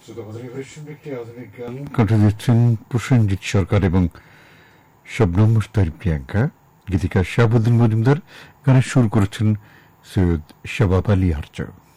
একটি আধুনিক গান কণ্ঠ দিচ্ছেন প্রসেনজিৎ সরকার এবং শবনম মুস্তারি প্রিয়াঙ্কা। গীতিকার শাহাবুদ্দিন মজুমদার, গানের সুর করেছেন সৈয়দ শাবাব আলী আরজু।